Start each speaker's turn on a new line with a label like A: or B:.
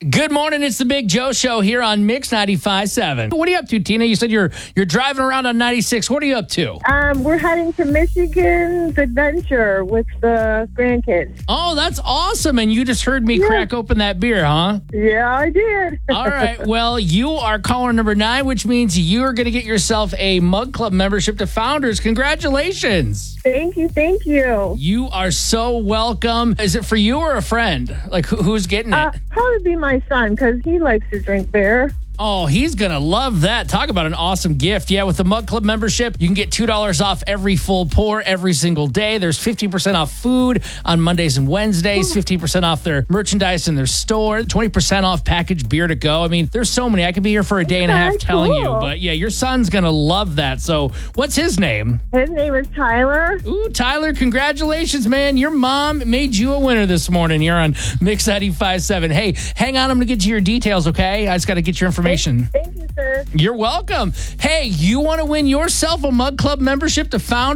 A: Good morning. It's the Big Joe Show here on Mix 95.7. What are you up to, Tina? You said you're driving around on 96. What are you up to?
B: We're heading to Michigan's adventure with the grandkids.
A: Oh, that's awesome. And you just heard me crack open that beer, huh?
B: Yeah, I did.
A: All right. Well, you are caller number 9, which means you're going to get yourself a Mug Club membership to Founders. Congratulations.
B: Thank you.
A: You are so welcome. Is it for you or a friend? Like, who's getting it?
B: Probably be my son because he likes to drink beer.
A: Oh, he's going to love that. Talk about an awesome gift. Yeah, with the Mug Club membership, you can get $2 off every full pour every single day. There's 50% off food on Mondays and Wednesdays, 15% off their merchandise in their store, 20% off packaged beer to go. I mean, there's so many. I could be here for a day and a half telling you. But yeah, your son's going to love that. So what's his name?
B: His name is Tyler.
A: Ooh, Tyler, congratulations, man. Your mom made you a winner this morning. You're on Mix 95.7. Hey, hang on. I'm going to get you your details, okay? I just got to get your information.
B: Thank you, sir.
A: You're welcome. Hey, you want to win yourself a Mug Club membership to Founders?